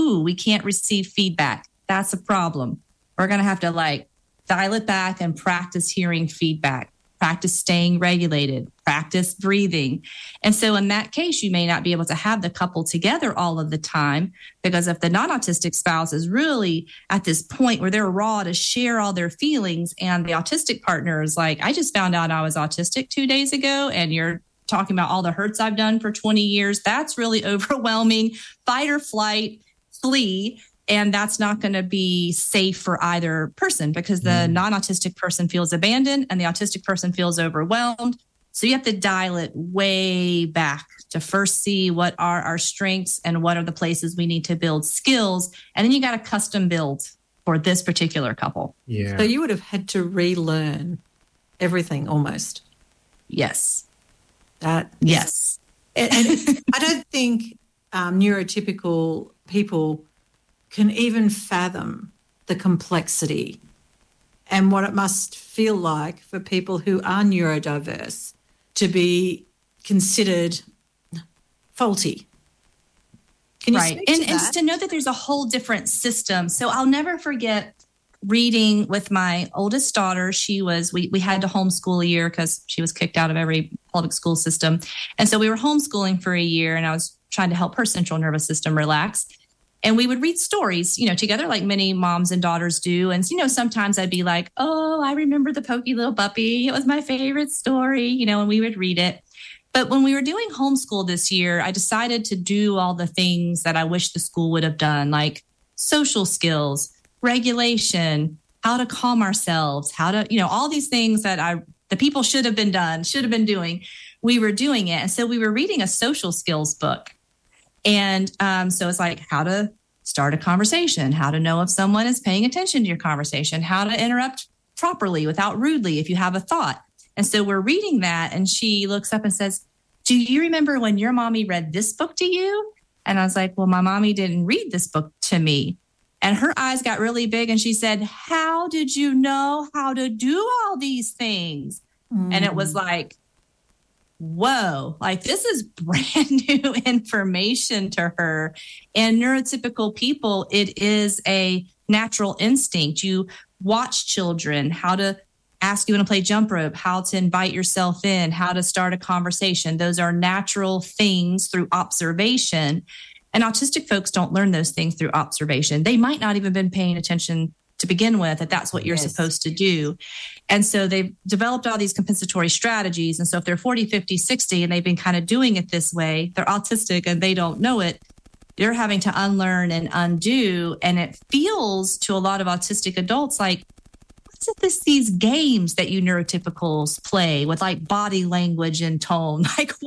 ooh, we can't receive feedback. That's a problem. We're going to have to dial it back and practice hearing feedback, practice staying regulated, practice breathing. And so in that case, you may not be able to have the couple together all of the time, because if the non-autistic spouse is really at this point where they're raw to share all their feelings, and the autistic partner is like, I just found out I was autistic 2 days ago, and you're talking about all the hurts I've done for 20 years. That's really overwhelming. Fight or flight, flee. And that's not going to be safe for either person, because the non-autistic person feels abandoned and the autistic person feels overwhelmed. So you have to dial it way back to first see what are our strengths and what are the places we need to build skills. And then you got to custom build for this particular couple. Yeah. So you would have had to relearn everything almost. Yes. Yes. And I don't think neurotypical people can even fathom the complexity and what it must feel like for people who are neurodiverse to be considered faulty. Can you speak to that? And to know that there's a whole different system. So I'll never forget reading with my oldest daughter. We had to homeschool a year because she was kicked out of every public school system. And so we were homeschooling for a year, and I was trying to help her central nervous system relax. And we would read stories, together, like many moms and daughters do. And, sometimes I'd be like, oh, I remember the Pokey Little Puppy. It was my favorite story, and we would read it. But when we were doing homeschool this year, I decided to do all the things that I wish the school would have done, like social skills, regulation, how to calm ourselves, how to, all these things that the people should have been doing. We were doing it. And so we were reading a social skills book. And so it's like how to start a conversation, how to know if someone is paying attention to your conversation, how to interrupt properly without rudely if you have a thought. And so we're reading that, and she looks up and says, do you remember when your mommy read this book to you? And I was like, well, my mommy didn't read this book to me. And her eyes got really big, and she said, how did you know how to do all these things? And it was like, whoa, this is brand new information to her. And neurotypical people, it is a natural instinct. You watch children, how to ask you want to play jump rope, how to invite yourself in, how to start a conversation. Those are natural things through observation. And autistic folks don't learn those things through observation. They might not even been paying attention to begin with, that's what you're supposed to do. And so they've developed all these compensatory strategies. And so if they're 40, 50, 60, and they've been kind of doing it this way, they're autistic and they don't know it, they're having to unlearn and undo. And it feels to a lot of autistic adults like, what's these games that you neurotypicals play with body language and tone?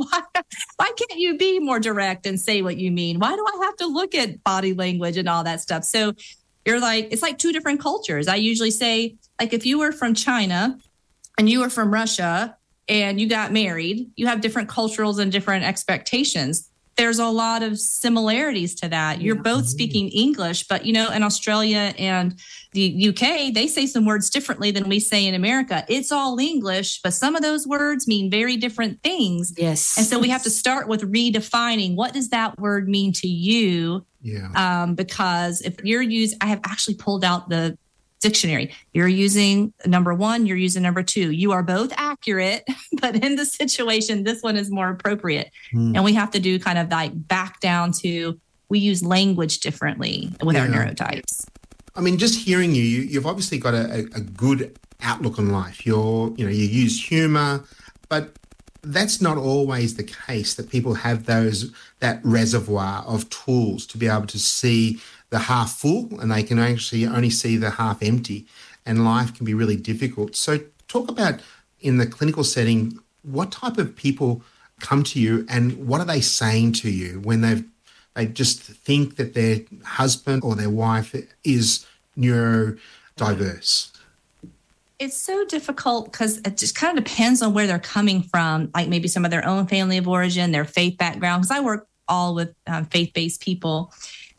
Why can't you be more direct and say what you mean? Why do I have to look at body language and all that stuff? So you're it's like two different cultures. I usually say, if you were from China and you were from Russia and you got married, you have different cultures and different expectations. There's a lot of similarities to that. You're both speaking English, but, in Australia and the UK, they say some words differently than we say in America. It's all English, but some of those words mean very different things. Yes. And so we have to start with redefining, what does that word mean to you? Yeah. Because if I have actually pulled out the dictionary. You're using number one, you're using number two. You are both accurate, but in the situation, this one is more appropriate. And we have to do kind of back down to, we use language differently with our neurotypes. I mean, just hearing you've obviously got a good outlook on life. You use humor, but that's not always the case, that people have that reservoir of tools to be able to see the half full, and they can actually only see the half empty, and life can be really difficult. So talk about, in the clinical setting, what type of people come to you and what are they saying to you when they just think that their husband or their wife is neurodiverse? It's so difficult because it just kind of depends on where they're coming from, maybe some of their own family of origin, their faith background, because I work all with faith-based people.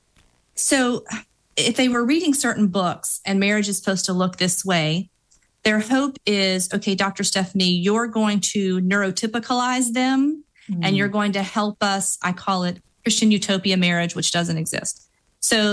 So if they were reading certain books and marriage is supposed to look this way, their hope is, okay, Dr. Stephanie, you're going to neurotypicalize them and you're going to help us, I call it Christian utopia marriage, which doesn't exist. So